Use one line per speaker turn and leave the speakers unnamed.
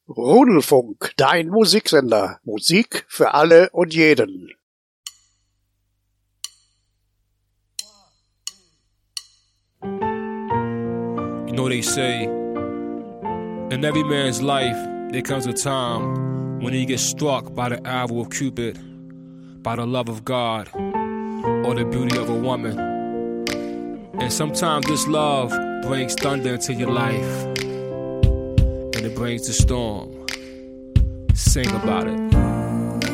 Rudelfunk, dein Musiksender. Musik für alle und jeden.
You know they say, in every man's life, there comes a time when he gets struck by the arrow of Cupid, by the love of God, or the beauty of a woman. And sometimes this love brings thunder into your life, and it brings the storm. Sing about it.